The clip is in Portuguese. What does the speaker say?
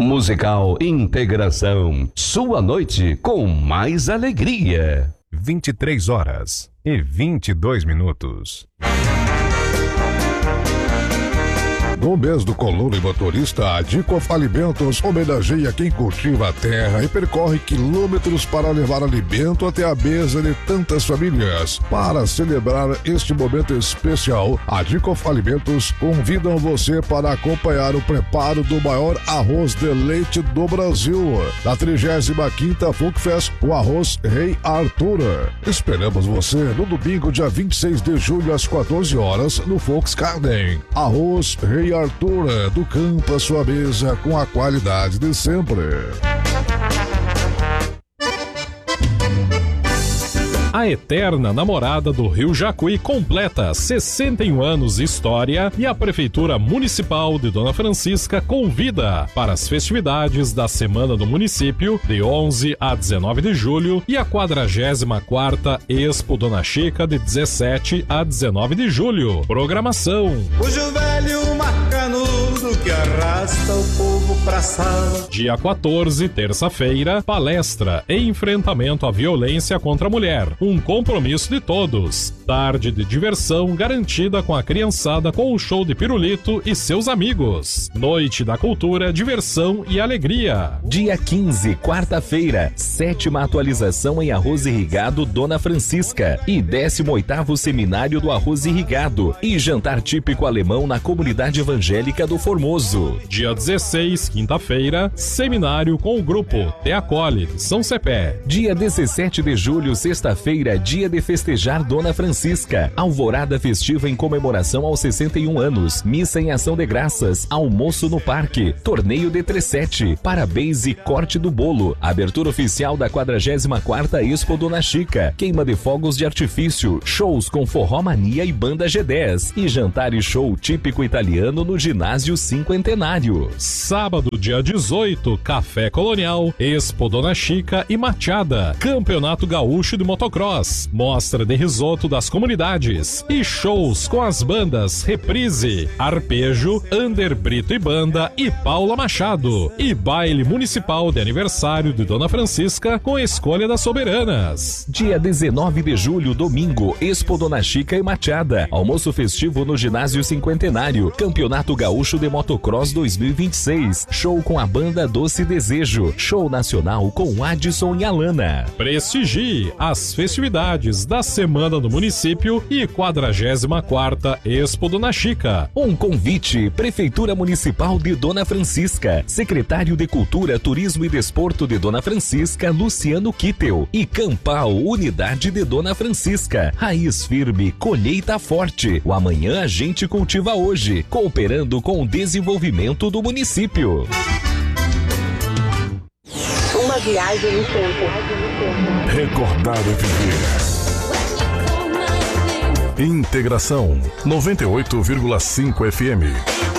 Musical Integração. Sua noite com mais alegria. 23h22. No mês do colono e motorista, a Dicof Alimentos homenageia quem cultiva a terra e percorre quilômetros para levar alimento até a mesa de tantas famílias. Para celebrar este momento especial, a Dicof Alimentos convidam você para acompanhar o preparo do maior arroz de leite do Brasil, na 35ª Folkfest, o arroz Rei Arthur. Esperamos você no domingo, dia 26 de julho, às 14 horas, no Volksgarten. Arroz Rei Arthur, do campo à sua mesa, com a qualidade de sempre. A eterna namorada do Rio Jacuí completa 61 anos de história e a Prefeitura Municipal de Dona Francisca convida para as festividades da Semana do Município, de 11 a 19 de julho, e a 44ª Expo Dona Chica, de 17 a 19 de julho. Programação: Cujo velho macanudo que arrasta o povo pra sala. Dia 14, terça-feira, palestra e enfrentamento à violência contra a mulher. Um compromisso de todos. Tarde de diversão garantida com a criançada, com o show de Pirulito e seus amigos. Noite da cultura, diversão e alegria. Dia 15, quarta-feira, 7ª atualização em arroz irrigado Dona Francisca e 18º seminário do arroz irrigado e jantar típico alemão na comunidade evangélica do Formoso. Dia 16, quinta-feira, seminário com o grupo Te Acolhe, São Cepé. Dia 17 de julho, sexta-feira, dia de festejar Dona Francisca. Alvorada festiva em comemoração aos 61 anos. Missa em ação de graças. Almoço no parque. Torneio de 37. Parabéns e corte do bolo. Abertura oficial da 44ª Expo Dona Chica. Queima de fogos de artifício. Shows com Forró Mania e Banda G10. E jantar e show típico italiano no Ginásio Cinquentenário. Sábado, dia 18, Café Colonial, Expo Dona Chica e Machada. Campeonato Gaúcho de Motocross. Mostra de risoto das comunidades e shows com as bandas Reprise, Arpejo, Ander Brito e Banda e Paula Machado. E baile municipal de aniversário de Dona Francisca com escolha das soberanas. Dia 19 de julho, domingo, Expo Dona Chica e Machada. Almoço festivo no Ginásio Cinquentenário. Campeonato Gaúcho de Motocross 2026. Show com a banda Doce Desejo. Show nacional com Adson e Alana. Prestigie as festividades da Semana do Município e 44ª Expo Dona Chica. Um convite: Prefeitura Municipal de Dona Francisca, Secretário de Cultura, Turismo e Desporto de Dona Francisca, Luciano Kittel, e Campal, Unidade de Dona Francisca. Raiz firme, colheita forte. O amanhã a gente cultiva hoje, cooperando com o desenvolvimento do município. Uma viagem no tempo. Recordar e viver. Integração 98,5 FM.